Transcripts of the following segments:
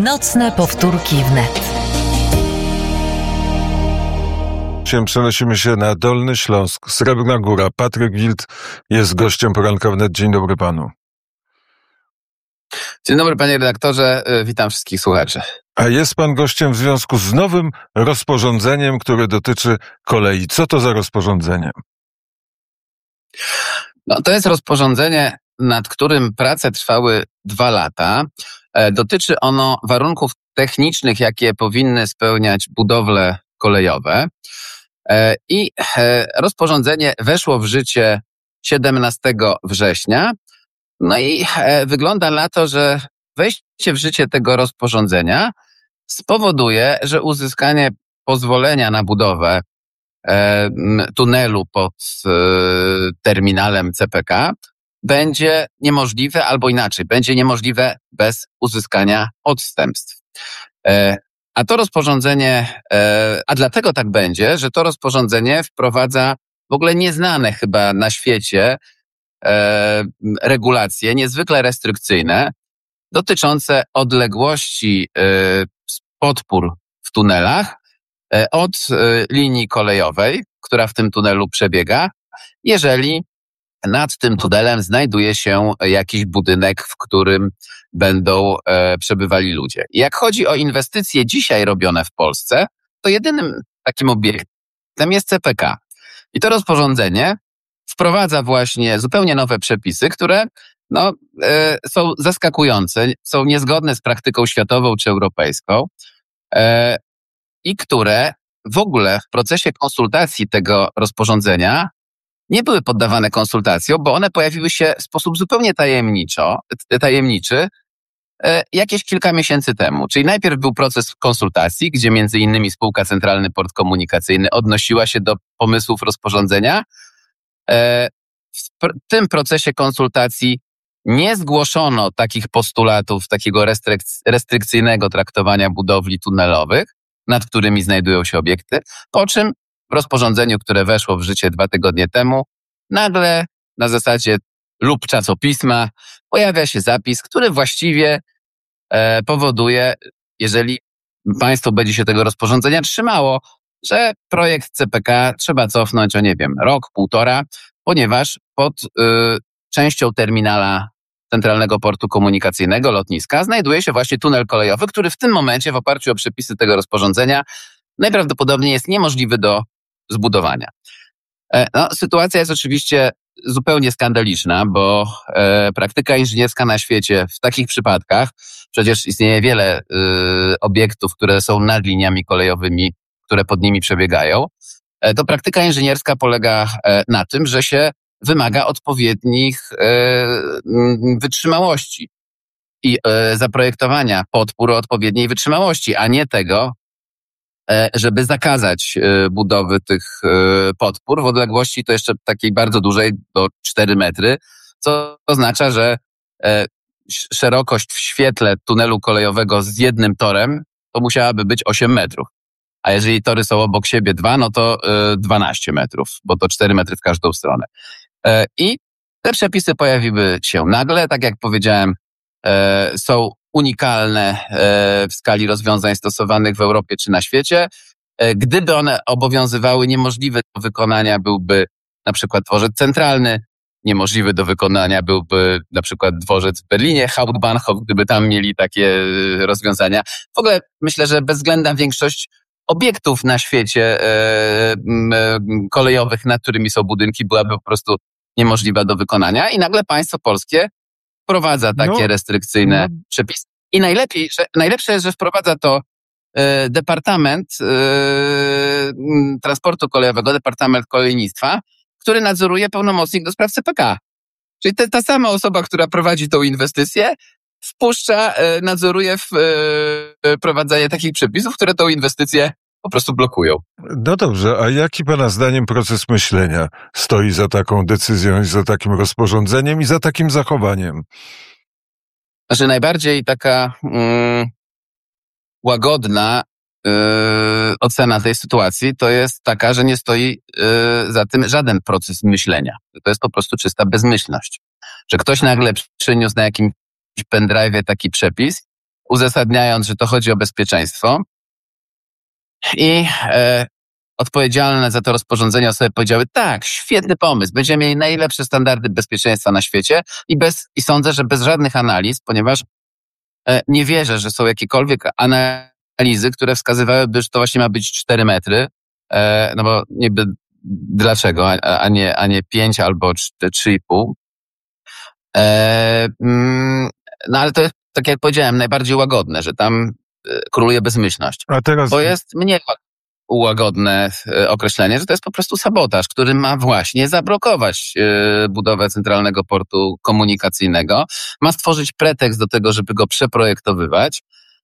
Nocne powtórki wnet. Dzisiaj przenosimy się na Dolny Śląsk, Srebrna Góra. Patryk Wild jest gościem poranka wnet. Dzień dobry panu. Dzień dobry panie redaktorze, witam wszystkich słuchaczy. A jest pan gościem w związku z nowym rozporządzeniem, które dotyczy kolei. Co to za rozporządzenie? No, to jest rozporządzenie, nad którym prace trwały 2 lata. Dotyczy ono warunków technicznych, jakie powinny spełniać budowle kolejowe. I rozporządzenie weszło w życie 17 września. No i wygląda na to, że wejście w życie tego rozporządzenia spowoduje, że uzyskanie pozwolenia na budowę tunelu pod terminalem CPK będzie niemożliwe, albo inaczej, będzie niemożliwe bez uzyskania odstępstw. A to rozporządzenie, a dlatego tak będzie, że to rozporządzenie wprowadza w ogóle nieznane chyba na świecie regulacje niezwykle restrykcyjne dotyczące odległości podpór w tunelach od linii kolejowej, która w tym tunelu przebiega, jeżeli nad tym tunelem znajduje się jakiś budynek, w którym będą przebywali ludzie. Jak chodzi o inwestycje dzisiaj robione w Polsce, to jedynym takim obiektem jest CPK. I to rozporządzenie wprowadza właśnie zupełnie nowe przepisy, które są zaskakujące, są niezgodne z praktyką światową czy europejską i które w ogóle w procesie konsultacji tego rozporządzenia nie były poddawane konsultacjom, bo one pojawiły się w sposób zupełnie tajemniczy jakieś kilka miesięcy temu. Czyli najpierw był proces konsultacji, gdzie między innymi spółka Centralny Port Komunikacyjny odnosiła się do pomysłów rozporządzenia. W tym procesie konsultacji nie zgłoszono takich postulatów, takiego restrykcyjnego traktowania budowli tunelowych, nad którymi znajdują się obiekty, po czym w rozporządzeniu, które weszło w życie 2 tygodnie temu, nagle na zasadzie lub czasopisma pojawia się zapis, który właściwie powoduje, jeżeli państwo będzie się tego rozporządzenia trzymało, że projekt CPK trzeba cofnąć o, rok, 1,5, ponieważ pod częścią terminala Centralnego Portu Komunikacyjnego, lotniska, znajduje się właśnie tunel kolejowy, który w tym momencie w oparciu o przepisy tego rozporządzenia najprawdopodobniej jest niemożliwy do zbudowania. Sytuacja jest oczywiście zupełnie skandaliczna, bo praktyka inżynierska na świecie w takich przypadkach, przecież istnieje wiele obiektów, które są nad liniami kolejowymi, które pod nimi przebiegają, to praktyka inżynierska polega na tym, że się wymaga odpowiednich wytrzymałości i zaprojektowania podpór o odpowiedniej wytrzymałości, a nie tego, żeby zakazać budowy tych podpór w odległości to jeszcze takiej bardzo dużej, do 4 metry, co oznacza, że szerokość w świetle tunelu kolejowego z jednym torem to musiałaby być 8 metrów. A jeżeli tory są obok siebie 2, no to 12 metrów, bo to 4 metry w każdą stronę. I te przepisy pojawiły się nagle, tak jak powiedziałem, są unikalne w skali rozwiązań stosowanych w Europie czy na świecie. Gdyby one obowiązywały, niemożliwy do wykonania byłby na przykład dworzec centralny, niemożliwy do wykonania byłby na przykład dworzec w Berlinie, Hauptbahnhof, gdyby tam mieli takie rozwiązania. W ogóle myślę, że bezwzględna większość obiektów na świecie kolejowych, nad którymi są budynki, byłaby po prostu niemożliwa do wykonania i nagle państwo polskie wprowadza takie restrykcyjne przepisy. I najlepsze jest, że wprowadza to Departament Transportu Kolejowego, Departament Kolejnictwa, który nadzoruje pełnomocnik do spraw CPK. Czyli ta sama osoba, która prowadzi tą inwestycję, nadzoruje wprowadzanie takich przepisów, które tą inwestycję po prostu blokują. No dobrze, a jaki pana zdaniem proces myślenia stoi za taką decyzją i za takim rozporządzeniem i za takim zachowaniem? Znaczy najbardziej taka łagodna ocena tej sytuacji to jest taka, że nie stoi za tym żaden proces myślenia. To jest po prostu czysta bezmyślność. Że ktoś nagle przyniósł na jakimś pendrive'ie taki przepis uzasadniając, że to chodzi o bezpieczeństwo. I odpowiedzialne za to rozporządzenie osoby powiedziały, tak, świetny pomysł, będziemy mieli najlepsze standardy bezpieczeństwa na świecie i sądzę, że bez żadnych analiz, ponieważ nie wierzę, że są jakiekolwiek analizy, które wskazywałyby, że to właśnie ma być 4 metry, no bo niby dlaczego, a nie 5 albo 3,5. No ale to jest, tak jak powiedziałem, najbardziej łagodne, że tam króluje bezmyślność. A teraz... Bo jest mniej łagodne określenie, że to jest po prostu sabotaż, który ma właśnie zablokować budowę centralnego portu komunikacyjnego, ma stworzyć pretekst do tego, żeby go przeprojektowywać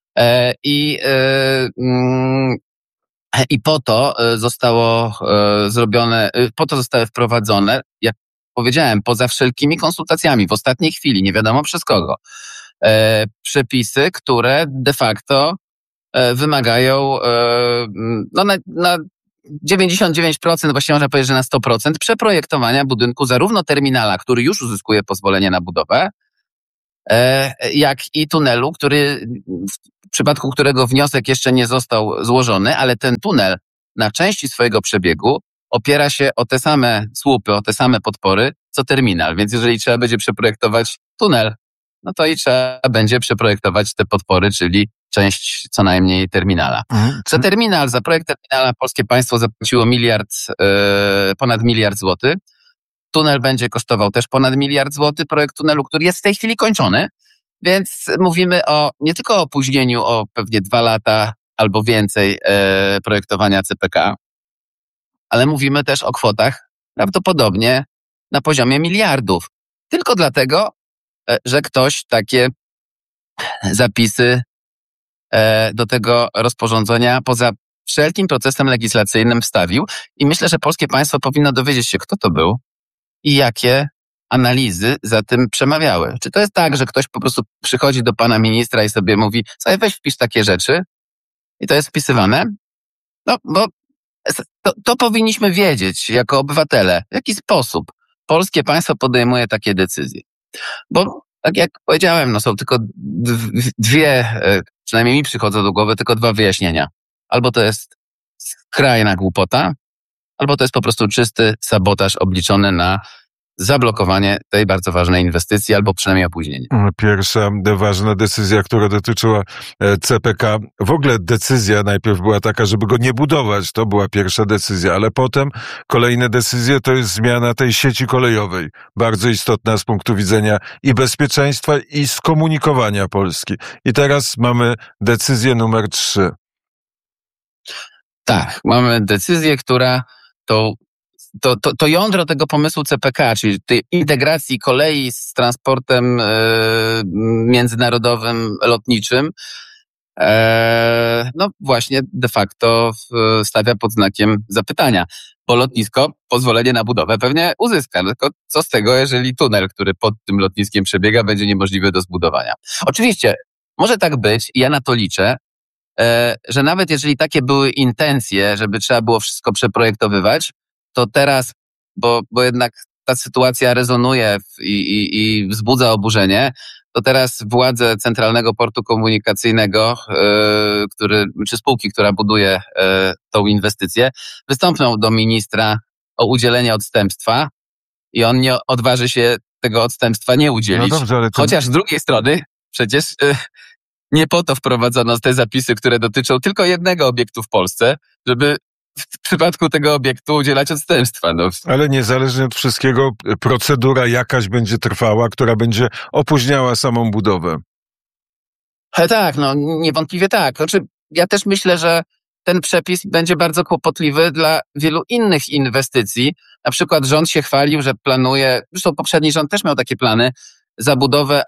i po to zostało zrobione, po to zostały wprowadzone, jak powiedziałem, poza wszelkimi konsultacjami, w ostatniej chwili, nie wiadomo przez kogo, przepisy, które de facto wymagają na 99%, właściwie można powiedzieć, że na 100% przeprojektowania budynku zarówno terminala, który już uzyskuje pozwolenie na budowę, jak i tunelu, w przypadku którego wniosek jeszcze nie został złożony, ale ten tunel na części swojego przebiegu opiera się o te same słupy, o te same podpory, co terminal. Więc jeżeli trzeba będzie przeprojektować tunel, no to i trzeba będzie przeprojektować te podpory, czyli część co najmniej terminala. Za terminal, za projekt terminala polskie państwo zapłaciło ponad 1 miliard złotych. Tunel będzie kosztował też ponad 1 miliard złotych. Projekt tunelu, który jest w tej chwili kończony, więc mówimy nie tylko o opóźnieniu o pewnie 2 lata albo więcej projektowania CPK, ale mówimy też o kwotach prawdopodobnie na poziomie miliardów. Tylko dlatego, że ktoś takie zapisy do tego rozporządzenia poza wszelkim procesem legislacyjnym wstawił i myślę, że polskie państwo powinno dowiedzieć się, kto to był i jakie analizy za tym przemawiały. Czy to jest tak, że ktoś po prostu przychodzi do pana ministra i sobie mówi, sobie weź wpisz takie rzeczy i to jest wpisywane? No, bo to powinniśmy wiedzieć jako obywatele, w jaki sposób polskie państwo podejmuje takie decyzje. Bo tak jak powiedziałem, są tylko dwie, przynajmniej mi przychodzą do głowy, tylko 2 wyjaśnienia. Albo to jest skrajna głupota, albo to jest po prostu czysty sabotaż obliczony na zablokowanie tej bardzo ważnej inwestycji, albo przynajmniej opóźnienie. Pierwsza ważna decyzja, która dotyczyła CPK, w ogóle decyzja najpierw była taka, żeby go nie budować, to była pierwsza decyzja, ale potem kolejne decyzje to jest zmiana tej sieci kolejowej, bardzo istotna z punktu widzenia i bezpieczeństwa, i skomunikowania Polski. I teraz mamy decyzję numer 3. Tak, mamy decyzję, która to jądro tego pomysłu CPK, czyli tej integracji kolei z transportem międzynarodowym, lotniczym, no właśnie de facto stawia pod znakiem zapytania. Bo lotnisko pozwolenie na budowę pewnie uzyska. Tylko co z tego, jeżeli tunel, który pod tym lotniskiem przebiega, będzie niemożliwy do zbudowania? Oczywiście, może tak być, i ja na to liczę, że nawet jeżeli takie były intencje, żeby trzeba było wszystko przeprojektowywać, to teraz, bo jednak ta sytuacja rezonuje i wzbudza oburzenie, to teraz władze Centralnego Portu Komunikacyjnego, czy spółki, która buduje tą inwestycję, wystąpią do ministra o udzielenie odstępstwa i on nie odważy się tego odstępstwa nie udzielić. No dobrze, ale Chociaż z drugiej strony przecież nie po to wprowadzono te zapisy, które dotyczą tylko jednego obiektu w Polsce, żeby w przypadku tego obiektu udzielać odstępstwa. Ale niezależnie od wszystkiego procedura jakaś będzie trwała, która będzie opóźniała samą budowę. Tak, niewątpliwie tak. Znaczy, ja też myślę, że ten przepis będzie bardzo kłopotliwy dla wielu innych inwestycji. Na przykład rząd się chwalił, że planuje, zresztą poprzedni rząd też miał takie plany, zabudowę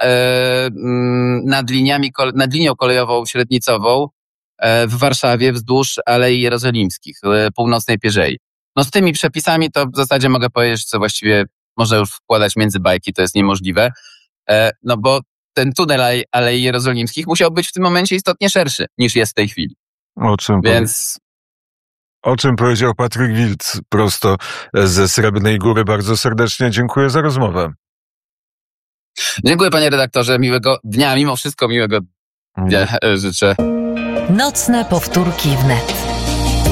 nad linią kolejową średnicową w Warszawie wzdłuż Alei Jerozolimskich, północnej Pierzei. Z tymi przepisami to w zasadzie mogę powiedzieć, co właściwie można już wkładać między bajki, to jest niemożliwe, bo ten tunel Alei Jerozolimskich musiał być w tym momencie istotnie szerszy niż jest w tej chwili. O czym powiedział Patryk Wilc prosto ze Srebrnej Góry. Bardzo serdecznie dziękuję za rozmowę. Dziękuję, panie redaktorze, miłego dnia, mimo wszystko miłego Ja życzę. Nocne powtórki wnet.